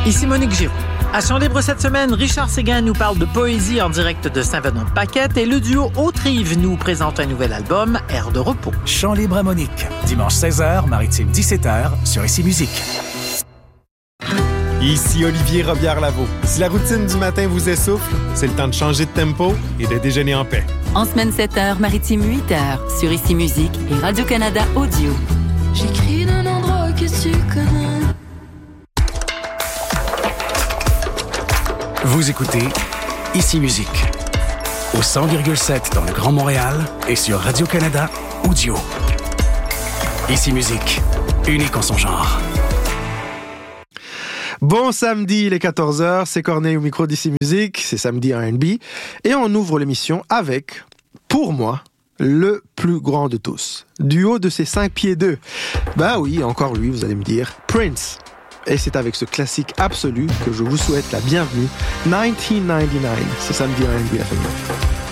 Ici Monique Giroux. À Chant Libre cette semaine, Richard Séguin nous parle de poésie en direct de Saint-Venant-de-Paquette et le duo Autrive nous présente un nouvel album, Air de repos. Chant Libre à Monique, dimanche 16h, maritime 17h, sur Ici Musique. Ici Olivier Robillard-Lavaux. Si la routine du matin vous essouffle, c'est le temps de changer de tempo et de déjeuner en paix. En semaine 7h, maritime 8h, sur Ici Musique et Radio-Canada Audio. J'écris d'un endroit que tu connais. Vous écoutez Ici Musique, au 100,7 dans le Grand Montréal et sur Radio-Canada Audio. Ici Musique, unique en son genre. Bon samedi, il est 14h, c'est Corneille au micro d'Ici Musique, c'est samedi R&B, et on ouvre l'émission avec, pour moi, le plus grand de tous. Du haut de ses 5 pieds 2. Bah oui, encore lui, vous allez me dire, Prince. Et c'est avec ce classique absolu que je vous souhaite la bienvenue. 1999, c'est samedi R&B FM.